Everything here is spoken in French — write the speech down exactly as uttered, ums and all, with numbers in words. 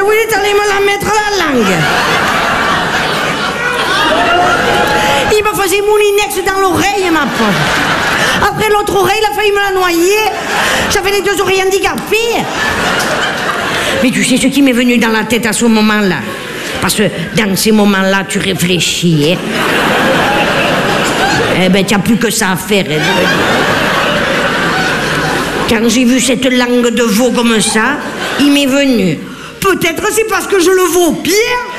où il est allé me la mettre à la langue. Il me faisait mon inex dans l'oreille, ma pauvre. Après l'autre oreille, il a failli me la noyer. J'avais les deux oreilles handicapées. Mais tu sais ce qui m'est venu dans la tête à ce moment-là? Parce que dans ces moments-là, tu réfléchis. Hein? Eh ben, tu n'as plus que ça à faire. Hein? Quand j'ai vu cette langue de veau comme ça, il m'est venu. Peut-être c'est parce que je le vaux bien.